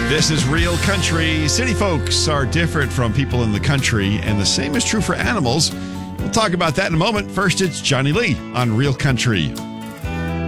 This is Real Country. City folks are different from people in the country, and the same is true for animals. We'll talk about that in a moment. First, it's Johnny Lee on Real Country.